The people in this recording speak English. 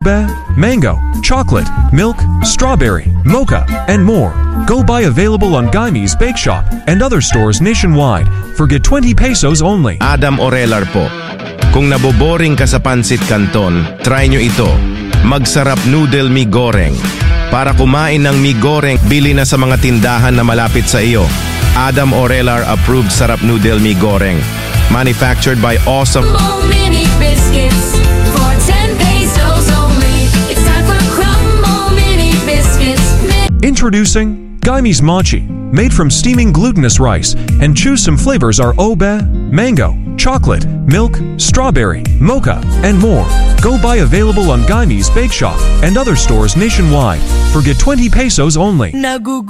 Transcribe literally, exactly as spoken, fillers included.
mango, chocolate, milk, strawberry, mocha, and more. Go buy available on Guyme's Bake Shop and other stores nationwide for get twenty pesos only. Adam Orelar po. Kung naboboring ka sa Pansit Canton, try nyo ito. Magsarap noodle mi goreng. Para kumain ng mi goreng, bili na sa mga tindahan na malapit sa iyo. Adam Orelar approved sarap noodle mi goreng. Manufactured by Awesome Mini biscuits for ten pesos only. It's time for Crumble Mini biscuits. Introducing Guyme's Mochi, made from steaming glutinous rice, and choose some flavors are obe, mango, chocolate, milk, strawberry, mocha, and more. Go buy available on Guyme's Bake Shop and other stores nationwide for get twenty pesos only.